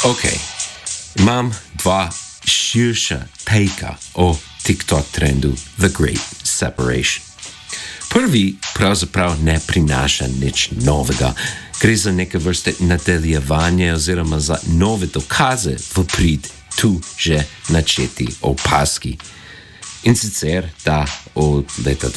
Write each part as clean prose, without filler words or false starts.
Ok, imam dva širša take o TikTok trendu The Great Separation. Prvi pravzaprav ne prinaša nič novega. Gre za neke vrste nadaljevanje oziroma za nove dokaze v prid tu že načeti opaski. In sicer, da od leta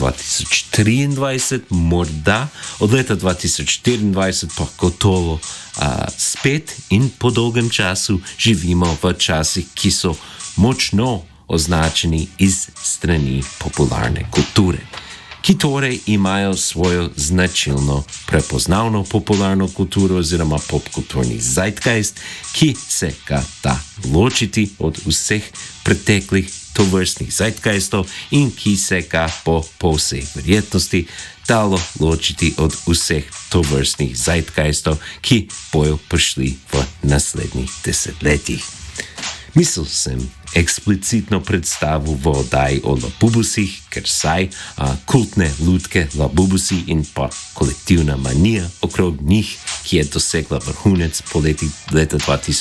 2023, morda od leta 2024 pa gotovo spet in po dolgem času živimo v časih, ki so močno označeni iz strani popularne kulture, ki torej imajo svojo značilno prepoznavno popularno kulturo oziroma popkulturni zeitgeist, ki se ga da ločiti od vseh preteklih tovrstnih zeitgeistov in ki se ga po vsej verjetnosti dalo ločiti od vseh tovrstnih zeitgeistov, ki bojo prišli v naslednjih desetletjih. Mislil sem eksplicitno predstavil v oddaji o Labubusih, ker saj kultne lutke Labubusi in pa kolektivna manija okrog njih, ki je dosegla vrhunec po leta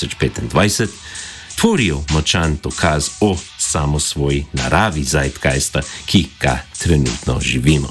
2025, tvorijo močan dokaz o samosvoji naravi zeitgeista, ki ga trenutno živimo.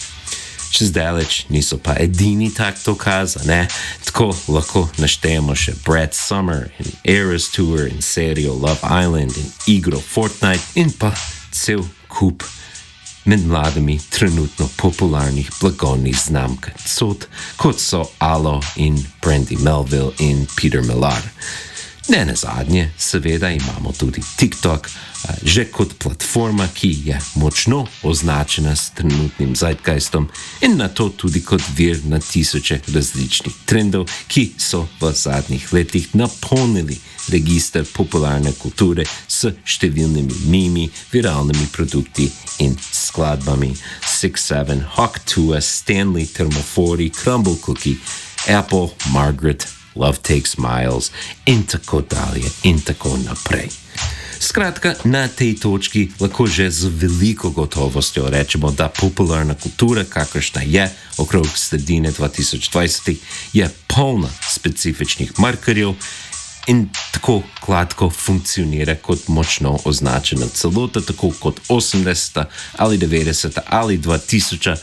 Čez daleč niso pa edini tak dokaz, ne? Tako lahko naštejemo še Brad Summer in Eras Tour in serijo Love Island in igro Fortnite in pa cel kup med mladimi trenutno popularnih blagovnih znamk cod, kot so Alo in Brandy Melville in Peter Millar. Ne nazadnje, seveda imamo tudi TikTok, že kot platforma, ki je močno označena s trenutnim zeitgeistom in na to tudi kot vir na tisoče različnih trendov, ki so v zadnjih letih napolnili register popularne kulture s številnimi mimi, viralnimi produkti in skladbami 6-7, Hawk Tuah, Stanley, Thermofori, Crumble Cookie, Apple, Margaret, Love Takes Miles in tako dalje in tako naprej. Skratka, na tej točki lahko že z veliko gotovostjo rečemo, da popularna kultura, kakršna je okrog sredine 2020, je polna specifičnih markerjev in tako gladko funkcionira kot močno označena celota, tako kot 80. ali 90. ali 2000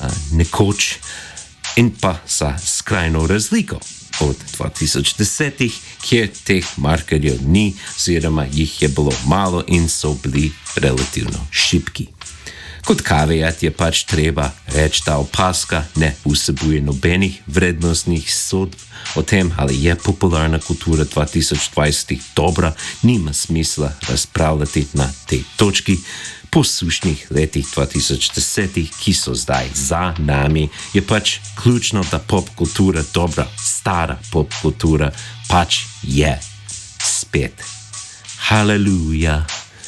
nekoč in pa sa skrajno razliko od 2010, kjer teh markerjev ni, oziroma jih je bilo malo in so bili relativno šibki. Kot caveat je pač treba reči, da opaska ne vsebuje nobenih vrednostnih sodb o tem, ali je popularna kultura 2020 dobra, nima smisla razpravljati na tej točki. Po sušnih letih 2010, ki so zdaj za nami, je pač ključno, da popkultura, dobra, stara popkultura, pač je spet. Haleluja!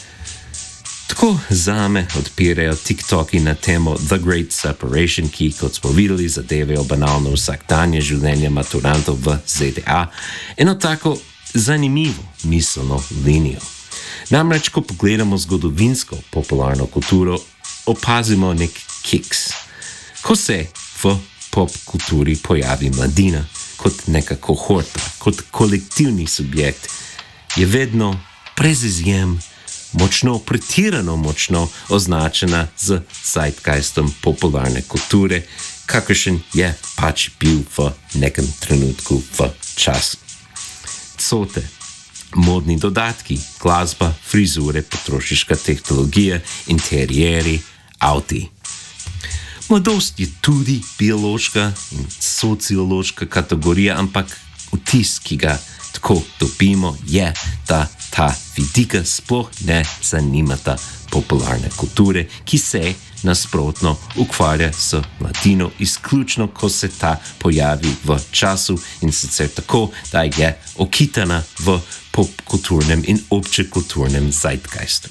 Tako zame odpirajo TikToki na temo The Great Separation, ki, kot smo videli, zadevajo banalno vsakdanje življenje maturantov v ZDA, eno tako zanimivo miselno linijo. Namreč, ko pogledamo zgodovinsko popularno kulturo, opazimo nek kiks. Ko se v popkulturi pojavi mladina kot neka kohorta, kot kolektivni subjekt, je vedno brez izjem močno, pretirano močno označena z zeitgeistom popularne kulture, kakršen je pač bil v nekem trenutku v času. Cote, modni dodatki, glasba, frizure, potrošniška tehnologija, interjeri, avti. Mladost je tudi biološka in sociološka kategorija, ampak vtis, ki ga tako dobimo, je, da ta vidika sploh ne zanimata popularne kulture, ki se nasprotno ukvarja s mladino izključno, ko se ta pojavi v času in sicer tako, da je okitana v popkulturnem in občekulturnem zeitgeistu.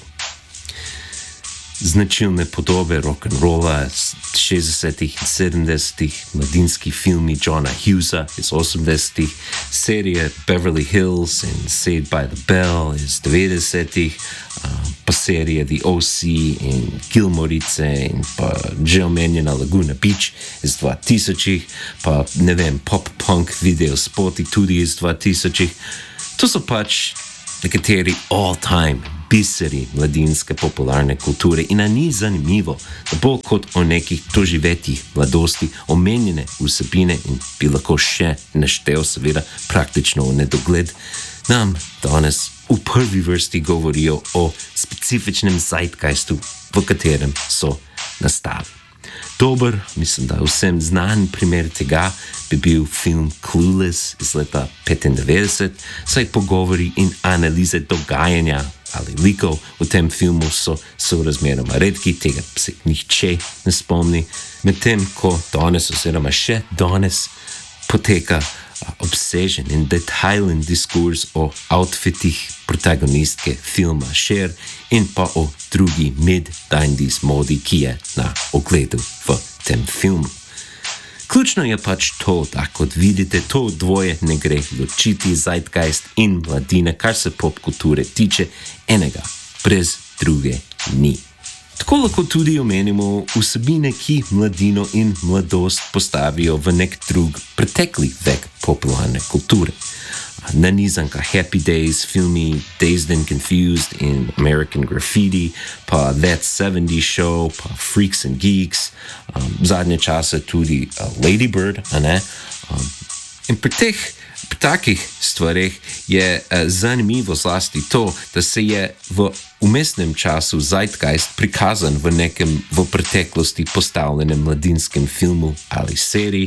Značilne podobe rock'n'rolla iz 60-ih in 70-ih, mladinski filmi Johna Hughesa iz 80-ih, serije Beverly Hills in Saved by the Bell iz 90-ih, pa serije The O.C. in Gilmorice in pa že omenjena Laguna Beach iz 2000-ih, pa ne vem, pop-punk video spoti tudi iz 2000-ih. To so pač nekateri all-time biseri mladinske popularne kulture in ni zanimivo, da bolj kot o nekih doživetjih mladosti omenjene vsebine in bi lahko še naštel seveda praktično v nedogled, nam danes v prvi vrsti govorijo o specifičnem zeitgeistu, v katerem so nastali. Dober, mislim, da vsem znan primer tega bi bil film Clueless iz leta 1995, saj pogovori in analize dogajanja ali likov v tem filmu so sorazmeroma redki, tega se nihče ne spomni, medtem ko danes oziroma še danes poteka obsežen in detajlen diskurs o outfitih protagonistke filma Cher in pa o drugi mid-90s modi, ki je na ogledu v tem filmu. Ključno je pač to, da kot vidite, to dvoje ne gre ločiti, zeitgeist in mladina, kar se popkulture tiče, enega brez druge ni. Tako lahko tudi omenimo vsebine, ki mladino in mladost postavijo v nek drug pretekli vek popularne kulture. Nanizanka Happy Days, filmi Dazed and Confused in American Graffiti, pa That 70s Show, pa Freaks and Geeks, zadnje čase tudi Lady Bird, in pri takih stvareh je zanimivo zlasti to, da se je v umestnem času zeitgeist prikazan v preteklosti postavljenem mladinskem filmu ali seriji,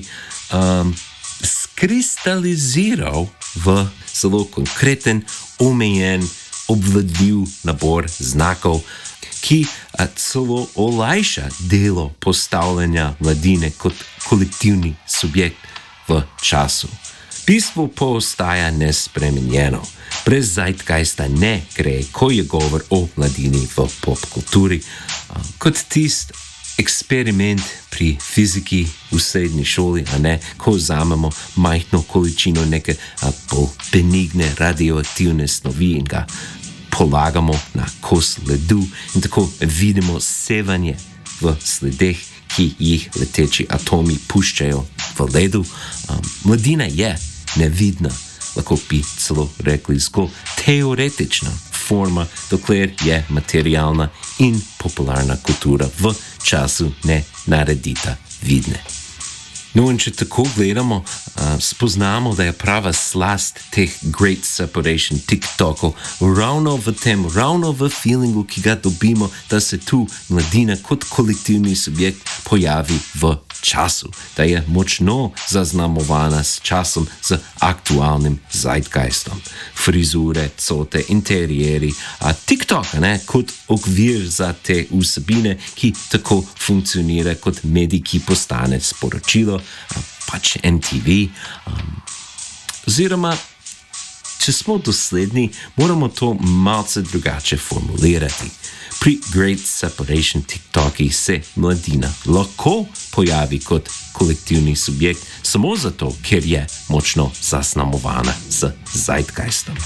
skristaliziral v zelo konkreten, omejen, obvladljiv nabor znakov, ki celo olajša delo postavljanja mladine kot kolektivni subjekt v času. Bistvo postaja nespremenjeno. Brez zeitgeista ne gre, ko je govor o mladini v popkulturi. Kot tist eksperiment pri fiziki v srednji šoli, ko vzamemo majhno količino neke bolj benigne radioaktivne snovi in ga polagamo na kos ledu in tako vidimo sevanje v sledeh, ki jih leteči atomi puščajo v ledu. Mladina je nevidna, lahko bi celo rekli zgolj teoretična forma, dokler je materialna in popularna kultura v času ne naredita vidne. No, in če tako gledamo, spoznamo, da je prava slast teh Great Separation TikTokov ravno v feelingu, ki ga dobimo, da se tu mladina kot kolektivni subjekt pojavi v času, da je močno zaznamovana s časom, z aktualnim zeitgeistom. Frizure, cote, interieri, TikTok, kot okvir za te vsebine, ki tako funkcionira kot medij, ki postane sporočilo, pač MTV. Oziroma, če smo dosledni, moramo to malce drugače formulirati. Pri Great Separation TikTokih se mladina lahko pojavi kot kolektivni subjekt samo zato, ker je močno zaznamovana z zeitgeistom.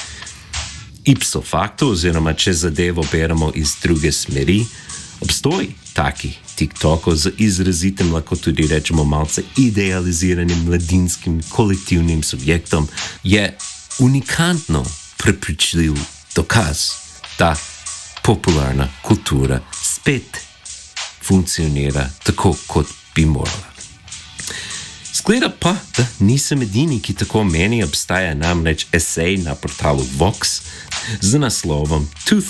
Ipso facto, oziroma če zadevo beremo iz druge smeri, obstoj takih TikTokov z izrazitem, lahko tudi rečemo malce idealiziranim mladinskim kolektivnim subjektom, je unikantno prepričljiv dokaz, da popularna kultura spet funkcionira tako, kot bi morala. Zgleda pa, da nisem edini, ki tako meni. Obstaja namreč esej na portalu Vox z naslovom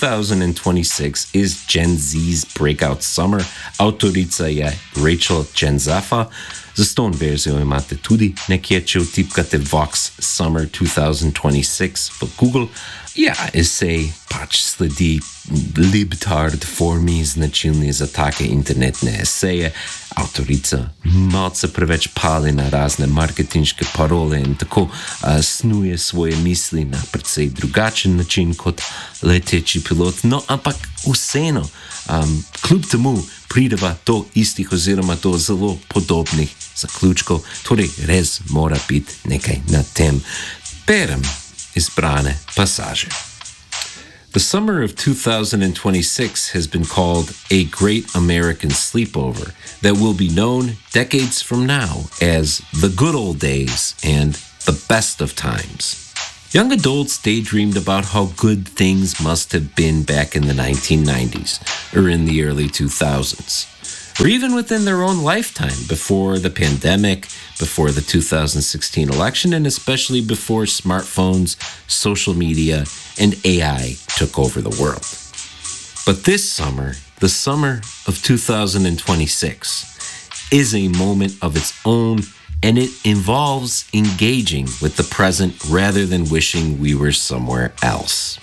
2026 is Gen Z's Breakout Summer. Avtorica je Rachel Genzaffa. Zastonj verzijo imate tudi nekje, če vtipkate Vox Summer 2026 v Google. Ja, esej pač sledi libtard formi, značilni za take internetne eseje. Avtorica malce preveč pali na razne marketinške parole in tako snuje svoje misli na precej drugačen način kot leteči pilot. No, ampak vseeno, kljub temu prideva do istih oziroma do zelo podobnih zaključkov, torej res mora biti nekaj na tem. Berem izbrane pasaže. The summer of 2026 has been called a great American sleepover that will be known decades from now as the good old days and the best of times. Young adults daydreamed about how good things must have been back in the 1990s or in the early 2000s, or even within their own lifetime before the pandemic, before the 2016 election, and especially before smartphones, social media, and AI took over the world. But this summer, the summer of 2026, is a moment of its own, and it involves engaging with the present rather than wishing we were somewhere else.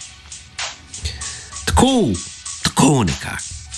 Tako nekak.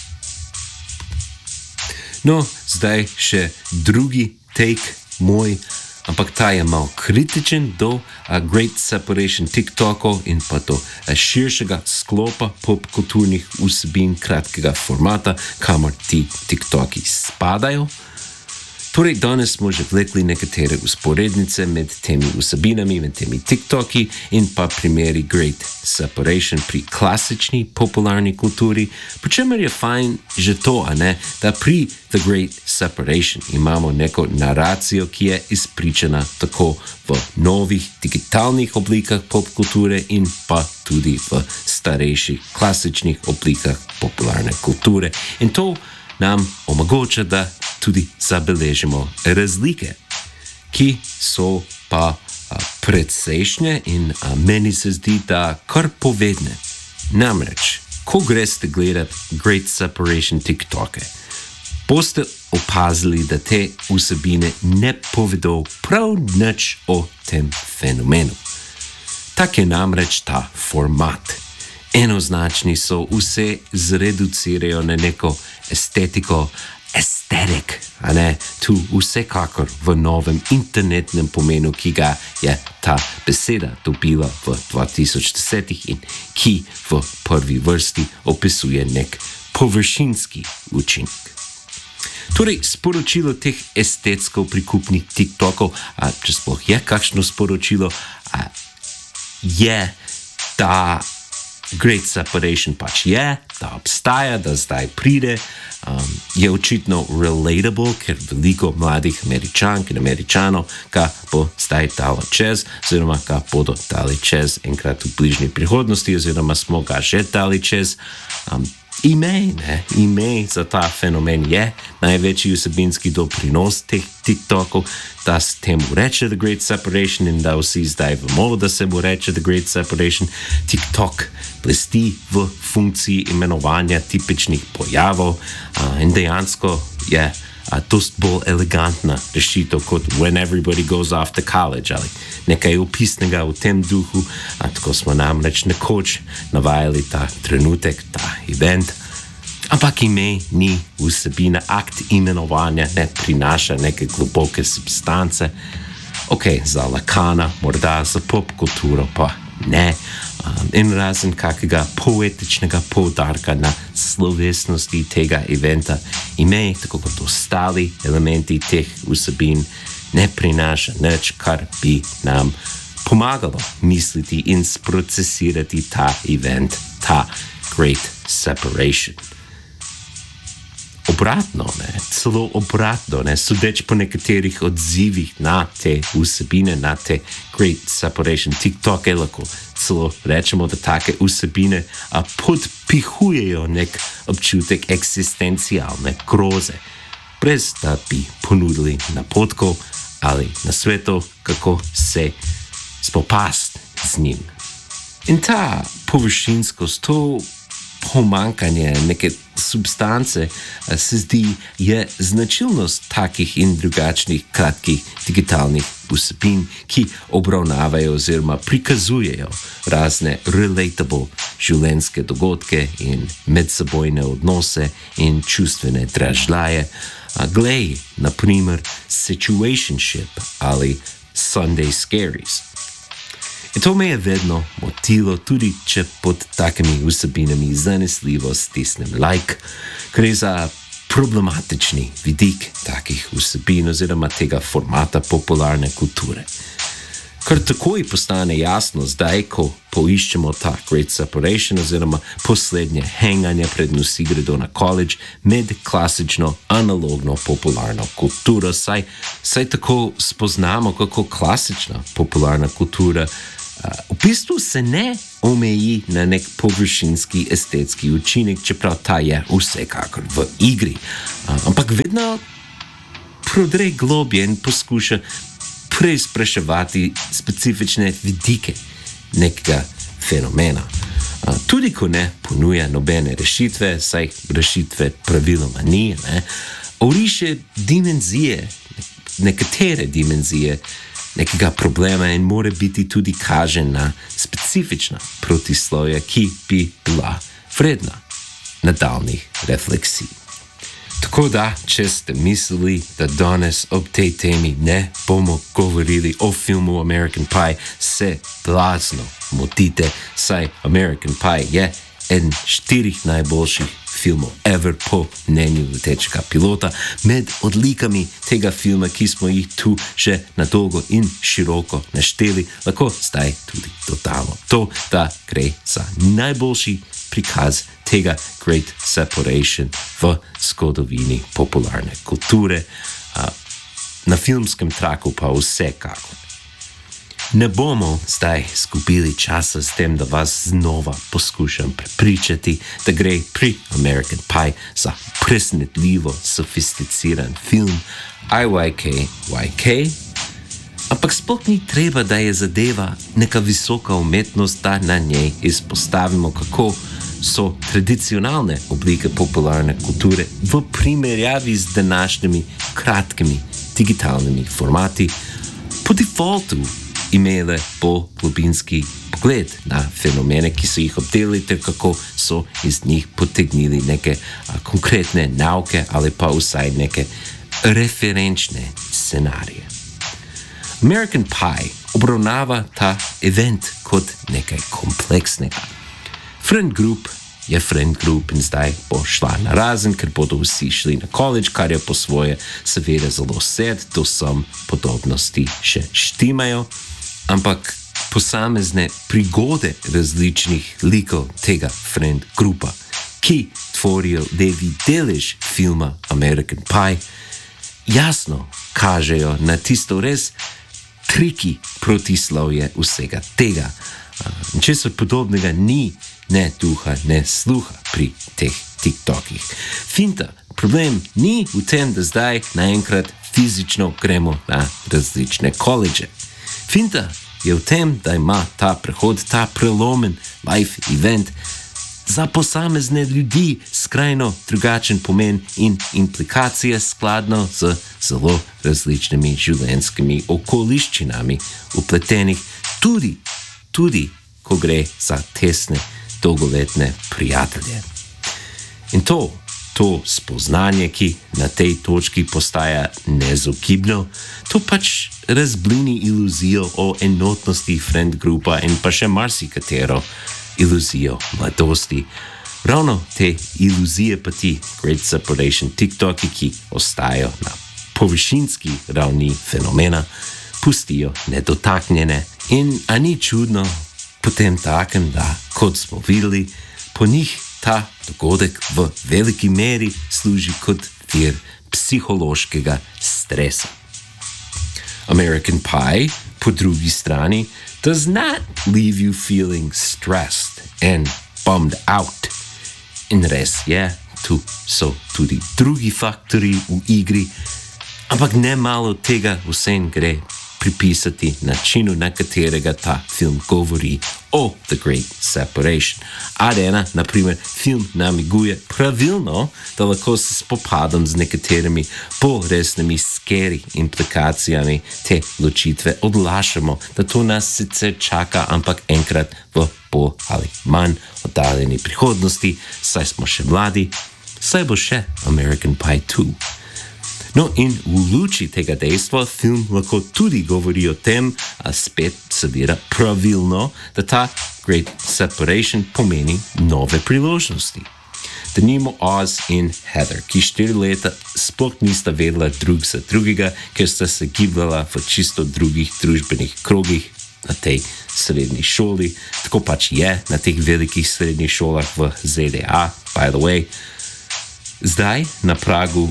No, zdaj še drugi take moj, ampak ta je mal kritičen do Great Separation TikTokov in pa do širšega sklopa popkulturnih vsebin kratkega formata, kamor ti TikToki spadajo. Torej, danes smo že vlekli nekatere usporednice med temi vsebinami, med temi TikToki in pa primeri Great Separation pri klasični popularni kulturi, pri čemer je fajn že to, da pri The Great Separation imamo neko naracijo, ki je izpričana tako v novih digitalnih oblikah popkulture in pa tudi v starejših klasičnih oblikah popularne kulture. In to nam omogoča, da tudi zabeležimo razlike, ki so pa predsejšnje in meni se zdi, da kar povedne. Namreč, ko greste gledat Great Separation TikToke, boste opazili, da te vsebine ne povedo prav nič o tem fenomenu. Tak je namreč ta format. Enoznačni so, vse zreducirajo na neko estetiko, aesthetic, tu vsekakor v novem internetnem pomenu, ki ga je ta beseda dobila v 2010 in ki v prvi vrsti opisuje nek površinski učinek. Torej, sporočilo teh estetsko prikupnih TikTokov, če sploh je kakšno sporočilo, je, da Great Separation pač je, da obstaja, da zdaj pride, je očitno relatable, ker veliko mladih Američank in Američanov ga bo zdaj dalo čez, oziroma ga bodo dali čez enkrat v bližnji prihodnosti, oziroma smo ga že dali čez. Ime za ta fenomen je največji vsebinski doprinos teh TikTokov, da se temu reče The Great Separation in da vsi zdaj vemo, da se bo reče The Great Separation. TikTok blesti v funkciji imenovanja tipičnih pojavov in dejansko je dost bolj elegantna rešitev kot When Everybody Goes Off to College ali nekaj opisnega v tem duhu. Tako smo namreč nekoč navajali ta trenutek, ta event. Ampak ime ni vsebina, akt imenovanja ne prinaša neke globoke substance. Ok, za Lacana, morda za popkulturo pa ne. In razen kakega poetičnega poudarka na slovesnosti tega eventa, ime, tako kot ostali elementi teh vsebin, ne prinaša nič, kar bi nam pomagalo misliti in sprocesirati ta event, ta Great Separation. Obratno, celo obratno, sodeč po nekaterih odzivih na te vsebine, na te Great Separation TikToke, lahko celo rečemo, da take vsebine podpihujejo nek občutek eksistencialne groze, brez da bi ponudili napotkov ali nasvetov, kako se spopasti z njim. In ta površinskost, to pomankanje neke substance se zdi je značilnost takih in drugačnih kratkih digitalnih vsebin, ki obravnavajo oziroma prikazujejo razne relatable življenjske dogodke in medsebojne odnose in čustvene dražljaje. Glej, na primer, Situationship ali Sunday Scaries. In to me je vedno motilo, tudi če pod takimi vsebinami zanesljivo stisnem like, gre za problematični vidik takih vsebin oziroma tega formata popularne kulture. Kar takoj postane jasno zdaj, ko poiščemo ta Great Separation oziroma poslednje hanganje pred vsi gredo na college med klasično analogno popularno kulturo, saj tako spoznamo, kako klasična popularna kultura V bistvu se ne omeji na nek površinski estetski učinek, čeprav ta je vsekakor v igri. Ampak vedno prodre globje in poskuša preizpraševati specifične vidike nekega fenomena. Tudi ko ne ponuja nobene rešitve, saj rešitve praviloma ni, oriše dimenzije, nekatere dimenzije nekega problema in mora biti tudi kaže na specifična protislovja, ki bi bila vredna nadaljnjih refleksij. Tako da, če ste mislili, da danes ob tej temi ne bomo govorili o filmu American Pie, se blazno motite, saj American Pie je eden 4 najboljših filmov ever po mnenju letečega pilota. Med odlikami tega filma, ki smo jih tu že na dolgo in široko našteli, lahko zdaj tudi dodamo to, da gre za najboljši prikaz tega Great Separation v zgodovini popularne kulture, na filmskem traku pa vsekakor. Ne bomo zdaj zgubili časa s tem, da vas znova poskušam prepričati, da gre pri American Pie za presenetljivo sofisticiran film IYK, ampak sploh ni treba, da je zadeva neka visoka umetnost, da na njej izpostavimo, kako so tradicionalne oblike popularne kulture v primerjavi z današnjimi kratkimi digitalnimi formati po defaultu imele bolj globinski pogled na fenomene, ki so jih obdelali, ter kako so iz njih potegnili neke konkretne nauke ali pa vsaj neke referenčne scenarije. American Pie obravnava ta event kot nekaj kompleksnega. Friend group je friend group in zdaj bo šla na razen, ker bodo vsi šli na college, kar je po svoje seveda zelo sad, to sem podobnosti še štimajo, ampak posamezne prigode različnih likov tega friend grupa, ki tvorijo levi delež filma American Pie, jasno kažejo na tisto res triki protislovje vsega tega. Česar podobnega ni ne duha, ne sluha pri teh TikTokih. Finta, problem ni v tem, da zdaj naenkrat fizično gremo na različne koledže. Finta je v tem, da ima ta prehod, ta prelomen life event za posamezne ljudi skrajno drugačen pomen in implikacije skladno z zelo različnimi življenjskimi okoliščinami vpletenih, tudi ko gre za tesne, dolgoletne prijatelje. In to spoznanje, ki na tej točki postaja nezogibno, to pač razblini iluzijo o enotnosti friend grupa in pa še marsikatero iluzijo mladosti. Ravno te iluzije pa ti Great Separation TikToki, ki ostajajo na površinski ravni fenomena, pustijo nedotaknjene in a ni čudno potem takem, da, kot smo videli, po njih ta dogodek v veliki meri služi kot vir psihološkega stresa. American Pie, po drugi strani, does not leave you feeling stressed and bummed out. In res je, tu so tudi drugi faktori v igri, ampak ne malo tega vsem gre pripisati načinu, na katerega ta film govori o The Great Separation. Arena, na primer, film namiguje pravilno, da lahko se spopadom z nekaterimi bolj resnimi scary implikacijami te ločitve odlašamo, da to nas sicer čaka, ampak enkrat v bolj ali manj oddaljeni prihodnosti, saj smo še mladi, saj bo še American Pie 2. No, in v luči tega dejstva film lahko tudi govori o tem, a spet seveda pravilno, da ta Great Separation pomeni nove priložnosti. Denimo Oz in Heather, ki 4 leta sploh nista vedela drug za drugega, ker sta se gibljala v čisto drugih družbenih krogih na tej srednji šoli. Tako pač je na teh velikih srednjih šolah v ZDA, by the way. Zdaj, na pragu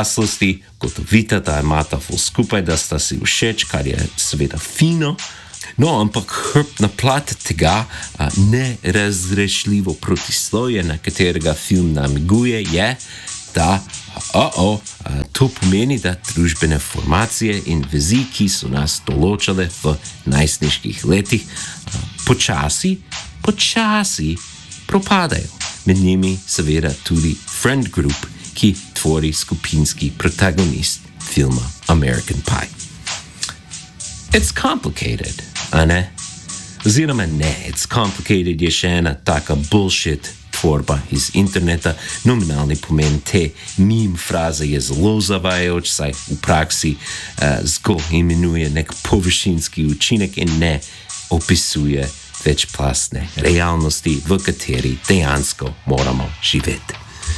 odraslosti, gotovita, da imata ful skupaj, da sta si všeč, kar je seveda fino, No, ampak hrbtna plat tega nerazrešljivo protislovje, na katerega film namiguje, je, da to pomeni, da družbene formacije in vezi, ki so nas določale v najstniških letih, počasi propadajo. Med njimi seveda tudi friend group, ki tvori skupinski protagonist filma American Pie. It's complicated, a ne? Oziroma ne, it's complicated je še ena taka bullshit tvorba iz interneta. Nominalni pomen te meme fraze je zelo zavajajoč, saj v praksi zgolj imenuje nek površinski učinek in ne opisuje večplastne realnosti, v kateri dejansko moramo živeti.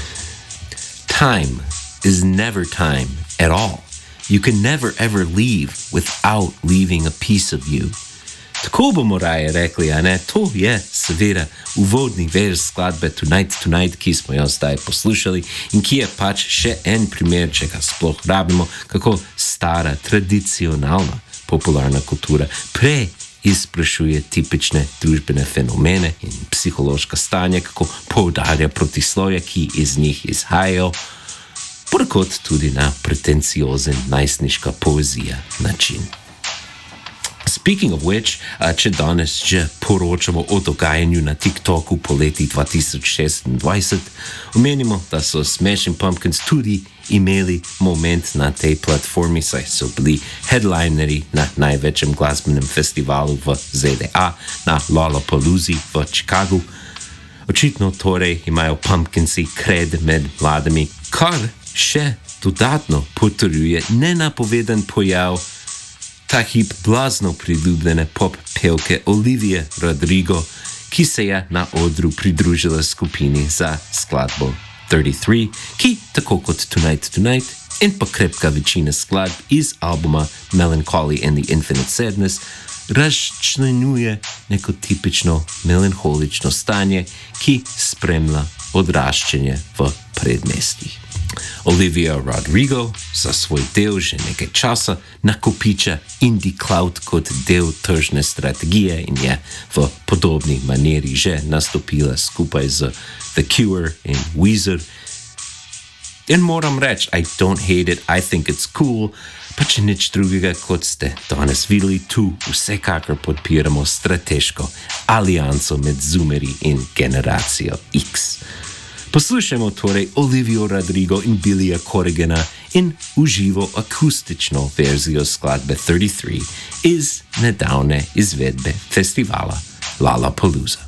Time is never time at all. You can never ever leave without leaving a piece of you. Tako bomo raje rekli, a ne? To je seveda uvodni verz skladbe Tonight, Tonight, ki smo jo zdaj poslušali in ki je pač še en primer, če ga sploh rabimo, kako stara, tradicionalna, popularna kultura izprašuje tipične družbene fenomene in psihološka stanja, kako poudarja protislovja, ki iz njih izhajajo, ponekod tudi na pretenciozen najstniška poezija način. Speaking of which, če danes že poročamo o dogajanju na TikToku po leti 2026, omenimo, da so Smashing Pumpkins tudi imeli moment na tej platformi, saj so bili headlineri na največjem glasbenem festivalu v ZDA, na Lollapaloozi v Chicagu. Očitno torej imajo Pumpkinsi kred med mladimi, kar še dodatno potrjuje nenapoveden pojav ta hip blazno priljubljene pop pevke Olivije Rodrigo, ki se je na odru pridružila skupini za skladbo 33, ki tako kot Tonight, Tonight in pa krepka večina skladb iz albuma Melancholy and the Infinite Sadness razčlenjuje neko tipično melanholično stanje, ki spremlja odraščanje v predmestjih. Olivia Rodrigo za svoj del že nekaj časa nakopiča indie cloud kot del tržne strategije in je v podobni maneri že nastopila skupaj z The Cure in Weezer. In moram reči, I don't hate it, I think it's cool, pa če nič drugega, kot ste danes videli, tu vsekakor podpiramo strateško alianco med Zoomeri in generacijo X. Poslušajmo torej Olivijo Rodrigo in Billya Corrigana in uživo akustično verzijo skladbe 33 iz nedavne izvedbe festivala Lollapalooza.